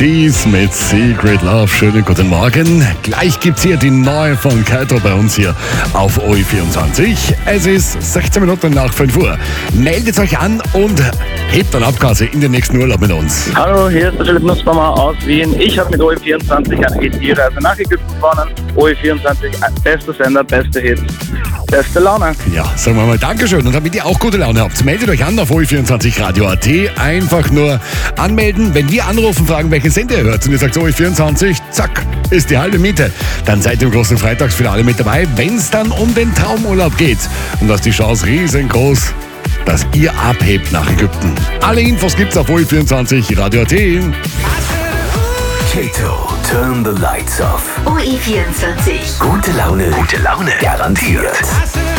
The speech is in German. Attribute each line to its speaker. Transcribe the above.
Speaker 1: Dies mit Secret Love. Schönen guten Morgen. Gleich gibt's hier die neue von Kaito bei uns hier auf OE24. Es ist 16 Minuten nach 5 Uhr. Meldet euch an und hebt dann Abgase in den nächsten Urlaub mit uns.
Speaker 2: Hallo, hier ist der Philipp Nussbaumer aus Wien. Ich habe mit OE24 eine ET-Reise nach Ägypten gewonnen. OE24, bester Sender, beste Hits, beste Laune.
Speaker 1: Ja, sagen wir mal Dankeschön und damit ihr auch gute Laune habt, meldet euch an auf OE24 Radio.at. Einfach nur anmelden. Wenn wir anrufen, fragen, welchen Sender ihr hört und ihr sagt OE24, zack, ist die halbe Miete. Dann seid ihr im großen Freitagsfinale mit dabei, wenn es dann um den Traumurlaub geht. Und da ist die Chance riesengroß, dass ihr abhebt nach Ägypten. Alle Infos gibt's auf OE24 Radio.at.
Speaker 3: Kato, turn the lights off.
Speaker 4: OE24.
Speaker 3: Gute Laune garantiert.